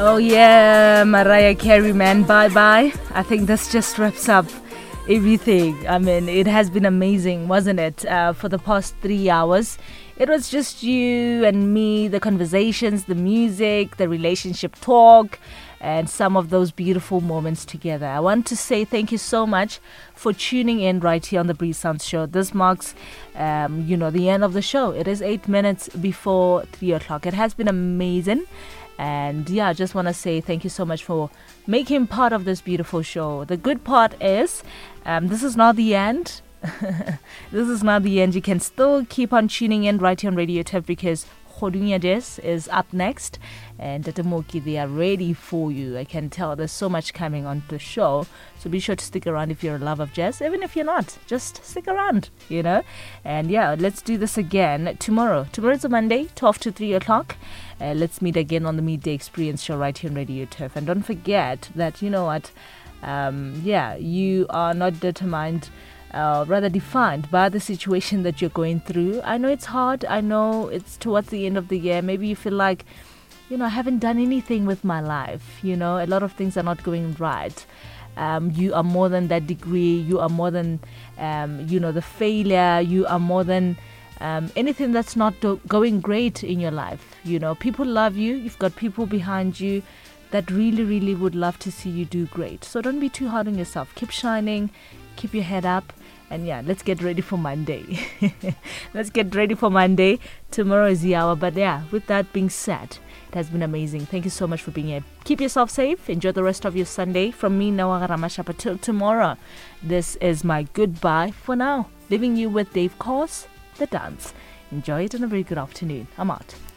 Oh yeah, Mariah Carey, man, bye-bye. I think this just wraps up everything. I mean, it has been amazing, wasn't it? For the past 3 hours, it was just you and me, the conversations, the music, the relationship talk, and some of those beautiful moments together. I want to say thank you so much for tuning in right here on the Breeze Sounds Show. This marks, the end of the show. It is 8 minutes before 3 o'clock. It has been amazing. And yeah, I just want to say thank you so much for making part of this beautiful show. The good part is, this is not the end. This is not the end. You can still keep on tuning in right here on Radio Tip because Khodunya Jazz is up next. And Tatamoki, they are ready for you. I can tell there's so much coming on the show. So be sure to stick around if you're a lover of jazz. Even if you're not, just stick around, And yeah, let's do this again tomorrow. Tomorrow's a Monday, 12 to 3 o'clock. Let's meet again on the Midday Experience show right here on Radio Turf. And don't forget that, you are not determined, rather defined by the situation that you're going through. I know it's hard. I know it's towards the end of the year. Maybe you feel like, I haven't done anything with my life. A lot of things are not going right. You are more than that degree. You are more than, the failure. You are more than anything that's not going great in your life. People love you. You've got people behind you that really, really would love to see you do great. So don't be too hard on yourself. Keep shining. Keep your head up. And yeah, let's get ready for Monday. Let's get ready for Monday. Tomorrow is the hour. But yeah, with that being said, it has been amazing. Thank you so much for being here. Keep yourself safe. Enjoy the rest of your Sunday. From me, Nawa Ramashapa, till tomorrow. This is my goodbye for now. Leaving you with Dave Kors, The Dance. Enjoy it and a very good afternoon. I'm out.